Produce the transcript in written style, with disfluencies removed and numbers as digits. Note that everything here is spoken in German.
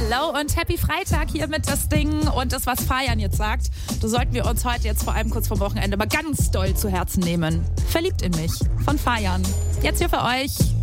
Hallo und Happy Freitag hier mit das Ding und das, was Fajan jetzt sagt. Das sollten wir uns heute jetzt vor allem kurz vor Wochenende mal ganz doll zu Herzen nehmen. Verliebt in mich von Fajan. Jetzt hier für euch.